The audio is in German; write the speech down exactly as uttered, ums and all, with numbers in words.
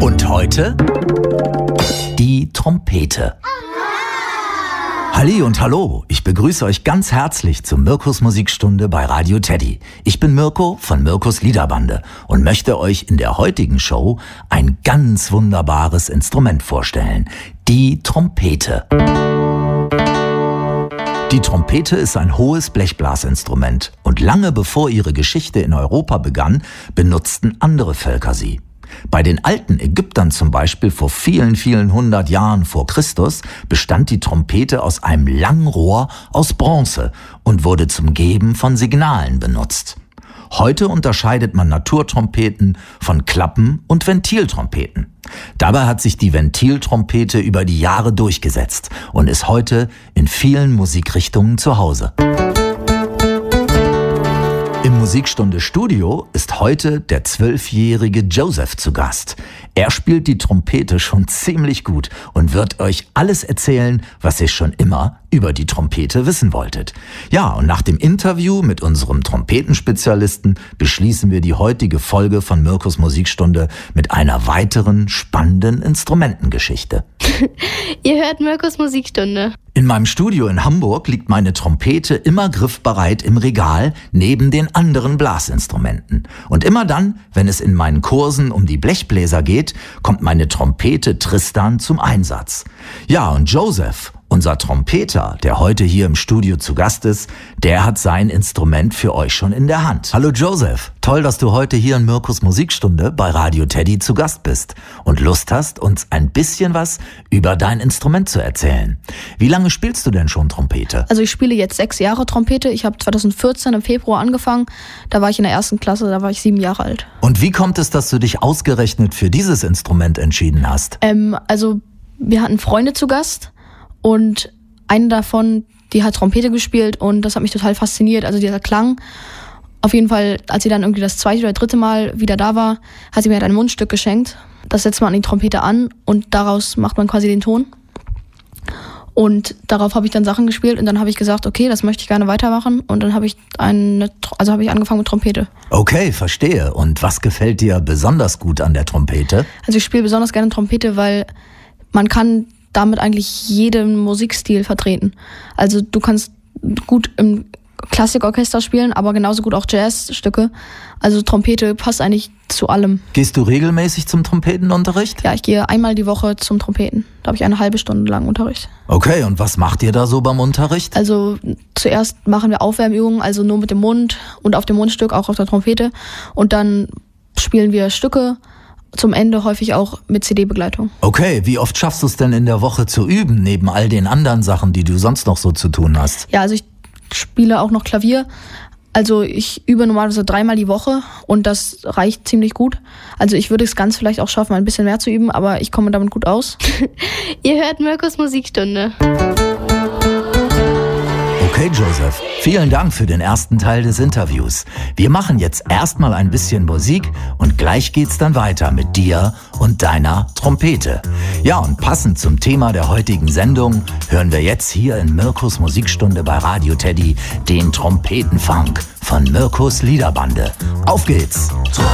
Und heute die Trompete. Halli und hallo, ich begrüße euch ganz herzlich zur Mirkus Musikstunde bei Radio Teddy. Ich bin Mirko von Mirkus Liederbande und möchte euch in der heutigen Show ein ganz wunderbares Instrument vorstellen, die Trompete. Die Trompete ist ein hohes Blechblasinstrument und lange bevor ihre Geschichte in Europa begann, benutzten andere Völker sie. Bei den alten Ägyptern zum Beispiel vor vielen, vielen hundert Jahren vor Christus bestand die Trompete aus einem langen Rohr aus Bronze und wurde zum Geben von Signalen benutzt. Heute unterscheidet man Naturtrompeten von Klappen- und Ventiltrompeten. Dabei hat sich die Ventiltrompete über die Jahre durchgesetzt und ist heute in vielen Musikrichtungen zu Hause. Im Musikstunde Studio ist heute der zwölfjährige Joseph zu Gast. Er spielt die Trompete schon ziemlich gut und wird euch alles erzählen, was ihr schon immer über die Trompete wissen wolltet. Ja, und nach dem Interview mit unserem Trompetenspezialisten beschließen wir die heutige Folge von Mirkus Musikstunde mit einer weiteren spannenden Instrumentengeschichte. Ihr hört Mirkus Musikstunde. In meinem Studio in Hamburg liegt meine Trompete immer griffbereit im Regal neben den anderen Blasinstrumenten. Und immer dann, wenn es in meinen Kursen um die Blechbläser geht, kommt meine Trompete Tristan zum Einsatz. Ja, und Joseph, unser Trompeter, der heute hier im Studio zu Gast ist, der hat sein Instrument für euch schon in der Hand. Hallo Joseph, toll, dass du heute hier in Mirkus Musikstunde bei Radio Teddy zu Gast bist und Lust hast, uns ein bisschen was über dein Instrument zu erzählen. Wie lange spielst du denn schon Trompete? Also ich spiele jetzt sechs Jahre Trompete. Ich habe zweitausendvierzehn im Februar angefangen. Da war ich in der ersten Klasse, da war ich sieben Jahre alt. Und wie kommt es, dass du dich ausgerechnet für dieses Instrument entschieden hast? Ähm, also wir hatten Freunde zu Gast. Und eine davon, die hat Trompete gespielt und das hat mich total fasziniert, also dieser Klang. Auf jeden Fall, als sie dann irgendwie das zweite oder dritte Mal wieder da war, hat sie mir halt ein Mundstück geschenkt. Das setzt man an die Trompete an und daraus macht man quasi den Ton. Und darauf habe ich dann Sachen gespielt und dann habe ich gesagt, okay, das möchte ich gerne weitermachen. Und dann habe ich eine, also habe ich angefangen mit Trompete. Okay, verstehe. Und was gefällt dir besonders gut an der Trompete? Also ich spiele besonders gerne Trompete, weil man kann damit eigentlich jeden Musikstil vertreten. Also du kannst gut im Klassikorchester spielen, aber genauso gut auch Jazzstücke. Also Trompete passt eigentlich zu allem. Gehst du regelmäßig zum Trompetenunterricht? Ja, ich gehe einmal die Woche zum Trompeten. Da habe ich eine halbe Stunde lang Unterricht. Okay, und was macht ihr da so beim Unterricht? Also zuerst machen wir Aufwärmübungen, also nur mit dem Mund und auf dem Mundstück, auch auf der Trompete. Und dann spielen wir Stücke. Zum Ende häufig auch mit C D-Begleitung. Okay, wie oft schaffst du es denn in der Woche zu üben, neben all den anderen Sachen, die du sonst noch so zu tun hast? Ja, also ich spiele auch noch Klavier. Also ich übe normalerweise dreimal die Woche und das reicht ziemlich gut. Also ich würde es ganz vielleicht auch schaffen, ein bisschen mehr zu üben, aber ich komme damit gut aus. Ihr hört Mirkus Musikstunde. Okay, Joseph, vielen Dank für den ersten Teil des Interviews. Wir machen jetzt erstmal ein bisschen Musik und gleich geht's dann weiter mit dir und deiner Trompete. Ja, und passend zum Thema der heutigen Sendung hören wir jetzt hier in Mirkus Musikstunde bei Radio Teddy den Trompetenfunk von Mirkus Liederbande. Auf geht's!